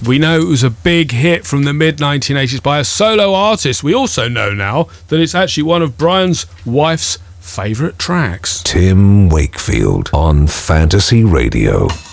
We know it was a big hit from the mid-1980s by a solo artist. We also know now that it's actually one of Brian's wife's favourite tracks. Tim Wakefield on Fantasy Radio.